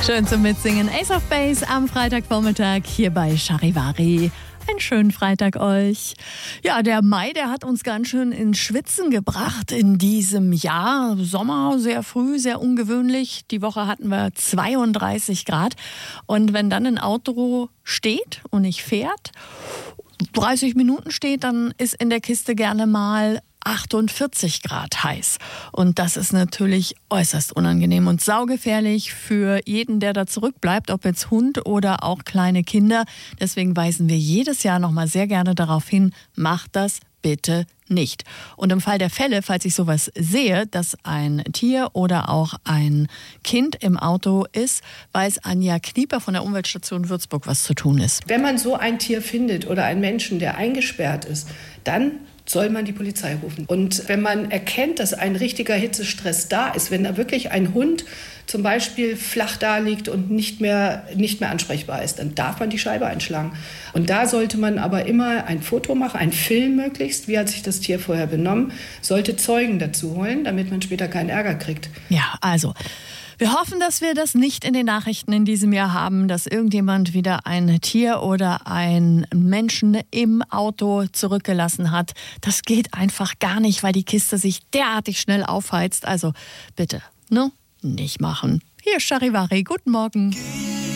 Schön zum Mitsingen. Ace of Base am Freitagvormittag hier bei Charivari. Einen schönen Freitag euch. Ja, der Mai, der hat uns ganz schön ins Schwitzen gebracht in diesem Jahr. Sommer, sehr früh, sehr ungewöhnlich. Die Woche hatten wir 32 Grad. Und wenn dann ein Auto steht und nicht fährt, 30 Minuten steht, dann ist in der Kiste gerne mal 48 Grad heiß. Und das ist natürlich äußerst unangenehm und saugefährlich für jeden, der da zurückbleibt, ob jetzt Hund oder auch kleine Kinder. Deswegen weisen wir jedes Jahr noch mal sehr gerne darauf hin, macht das bitte nicht. Und im Fall der Fälle, falls ich sowas sehe, dass ein Tier oder auch ein Kind im Auto ist, weiß Anja Knieper von der Umweltstation Würzburg, was zu tun ist. Wenn man so ein Tier findet oder einen Menschen, der eingesperrt ist, dann soll man die Polizei rufen. Und wenn man erkennt, dass ein richtiger Hitzestress da ist, wenn da wirklich ein Hund zum Beispiel flach da liegt und nicht mehr ansprechbar ist, dann darf man die Scheibe einschlagen. Und da sollte man aber immer ein Foto machen, einen Film möglichst, wie hat sich das Tier vorher benommen, sollte Zeugen dazu holen, damit man später keinen Ärger kriegt. Ja, also wir hoffen, dass wir das nicht in den Nachrichten in diesem Jahr haben, dass irgendjemand wieder ein Tier oder einen Menschen im Auto zurückgelassen hat. Das geht einfach gar nicht, weil die Kiste sich derartig schnell aufheizt. Also bitte, nicht machen. Hier ist Charivari, guten Morgen.